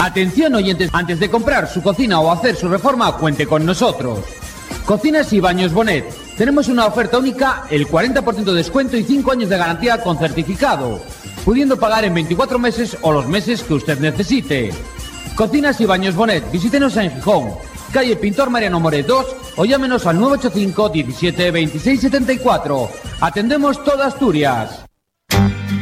Atención oyentes, antes de comprar su cocina o hacer su reforma, cuente con nosotros. Cocinas y Baños Bonet. Tenemos una oferta única, el 40% de descuento y 5 años de garantía con certificado, pudiendo pagar en 24 meses o los meses que usted necesite. Cocinas y Baños Bonet. Visítenos en Gijón, calle Pintor Mariano Moret 2, o llámenos al 985 17 26 74. Atendemos toda Asturias.